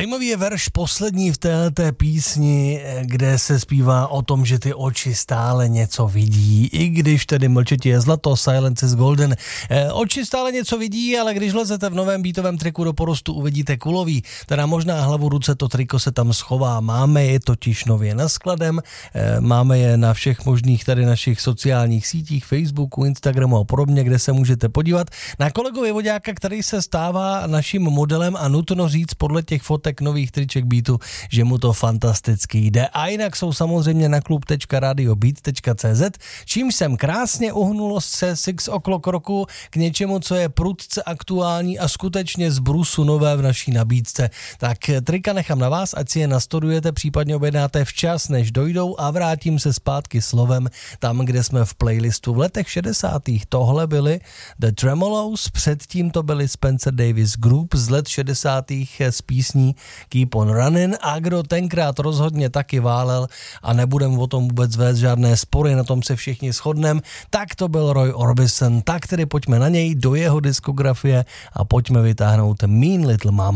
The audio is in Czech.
Zajímavý je verš poslední v této písni, kde se zpívá o tom, že ty oči stále něco vidí, i když tedy mlčetí je zlato, silence is golden. Oči stále něco vidí, ale když lezete v novém beatovém triku do porostu, uvidíte kulový, teda možná hlavu, ruce, to triko se tam schová. Máme je totiž nově na skladem, máme je na všech možných tady našich sociálních sítích, Facebooku, Instagramu a podobně, kde se můžete podívat. Na kolegovi Voďáka, který se stává naším modelem a nutno říct podle těch fotek nových triček beatu, že mu to fantasticky jde. A jinak jsou samozřejmě na klub.radiobeat.cz, čímž jsem krásně uhnul se 6 o'clock roku k něčemu, co je prudce aktuální a skutečně z brusu nové v naší nabídce. Tak trika nechám na vás, ať si je nastudujete, případně objednáte včas, než dojdou, a vrátím se zpátky slovem tam, kde jsme v playlistu v letech 60. Tohle byly The Tremolos, předtím to byly Spencer Davis Group z let 60. z písní Keep on Running, a kdo tenkrát rozhodně taky válel a nebudem o tom vůbec vést žádné spory, na tom se všichni shodneme, tak to byl Roy Orbison. Tak tedy pojďme na něj, do jeho diskografie a pojďme vytáhnout Mean Little Mama.